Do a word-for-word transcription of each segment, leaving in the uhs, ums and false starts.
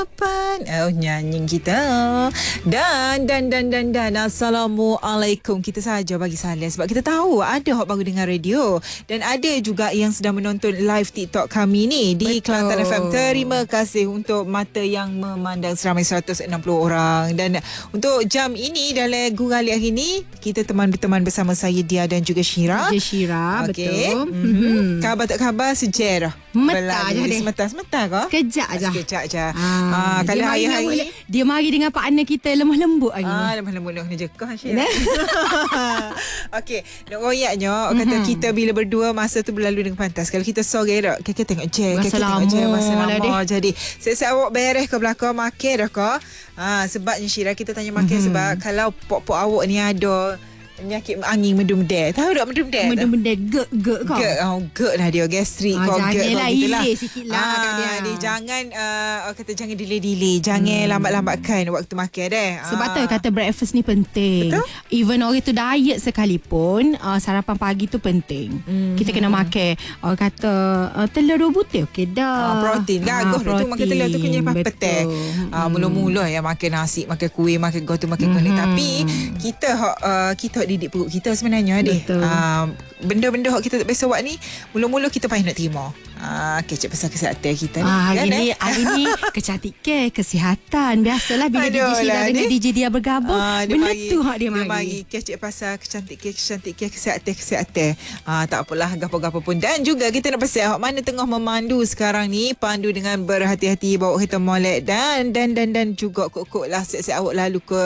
harapan. Oh, nyanyi kita. Dan, dan, dan, dan, dan. Assalamualaikum. Kita saja bagi salam sebab kita tahu ada hok baru dengar radio. Dan ada juga yang sedang menonton live TikTok kami ni di Betul. Kelantan F M. Terima kasih untuk mata yang memandang seramai seratus enam puluh orang. Dan untuk jam ini dalam Gurali hari ini, kita teman-teman bersama saya Dia dan juga Syira. Dia Syira, Okay. betul. Mm-hmm. Khabar tak khabar sejarah. Sementara je deh. Sementara-sementara kah? Sekejap je. Sekejap je. Ah, Ah, kalau dia mari hari-hari dengan- Dia mari dengan partner kita lemah lembut hari ni. Ah, lemah lembut nak kena jekah Syira. Okey, nak royaknya orang kata Mhm. kita bila berdua masa tu berlalu dengan pantas. Kalau kita sore dah, kita tengok je, Masa kita tengok je lama masa lah lama. deh. Jadi, siap-siap awak beres ke belakang makan dah ke? Ah, sebabnya Syira kita tanya makan Mhm. sebab kalau pok-pok awak ni ada penyakit angin mendum-der. Tahu tak mendum-der? Benda-benda gek-gek kau. Gek, oh, gek lah dia, gastrik Ah, kau gek janganlah kau gitulah. delay sikit lah kat dia. dia jangan uh, orang kata jangan delay-delay, jangan Hmm. lambat-lambatkan waktu makan deh. Sebab Ah. tu kata breakfast ni penting. Betul? Even orang tu diet sekalipun, uh, sarapan pagi tu penting. Hmm. Kita kena makan orang kata uh, telur dua butir okey dah. Ah, protein gagoh Ah, tu makan telur tu kena pas betul. petang. Ah, mula-mula ya makan nasi, makan kuih, makan goh tu makan kuning. Mhm. Tapi kita hok uh, kita hok didik perut kita sebenarnya deh. Betul. Ah, benda-benda hok kita tak biasa buat ni, mula-mula kita payah nak terima. Ah, kecek pasal kesihatan kita ni. Ah, hari kan, ni eh? hari ni kecantikan, kesihatan. Biasalah bila D J Aduh Syira lah, dengan ni. D J dia bergabung, Ah, dia benda mari- tu hak dia Dia mari. mari kecek pasal kecantikan, kecantikan, kesihatan, kesihatan. Ah, tak apalah, gapo-gapo pun. Dan juga kita nak pesan hak mana tengah memandu sekarang ni, pandu dengan berhati-hati, bawa kereta molek dan dan dan dan juga kok-kok lah siap-siap awak lalu ke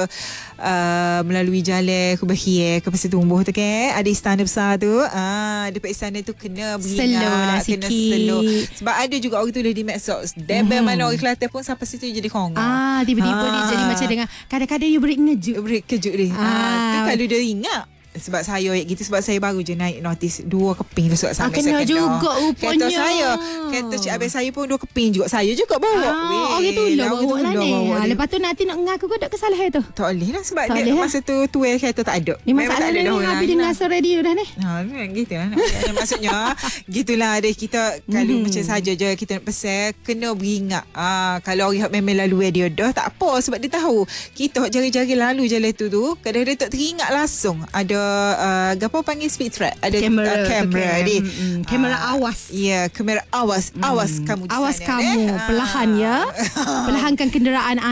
uh, melalui jalan ke Bahia, ke Pasir Tumbuh tu kan. Ada istana besar tu. Ah, dekat istana tu kena beringat, Slow lah kena sikit. slow. Sebab ada juga orang tulis di medsos. Debel Mhm. mana orang Kelantan pun sampai situ jadi kongor. Ah, tiba-tiba Ah. dia jadi macam dengan kadang-kadang dia beri ngejut. Beri kejut dia. Ah. Ah. Tu kalau dia ingat. Sebab saya gitu, sebab saya baru je naik notis dua keping tu sebab Ah, sampai saya kena juga Kereta rupanya. saya, kereta Cik Abang saya pun dua keping juga. Saya juga bawa. Ah, orang tu lah bawa lah ni. Ah, Lepas lepas tu nanti nak mengaku kau tak kesalahan tu. tak boleh lah sebab Tak dia boleh lah. masa tu tuel kereta tak ada. Ni masalah dia ni habis dengar suara radio dah ni. Ha, memang gitu lah. Nak- Maksudnya gitulah deh kita kalau Mhm. macam saja je kita nak pesan kena beringat. Ah, kalau orang memang lalu dia dah tak apa sebab dia tahu kita hok jari-jari lalu jalan tu tu kadang-kadang tak teringat langsung ada uh, apa panggil speed trap, ada Kamera, uh, kamera tu, ni. mm, mm. Kamera Ah, awas. Ya, kamera awas. Awas kamu di Awas sana, kamu eh. perlahan ya. Ah. Perlahankan kenderaan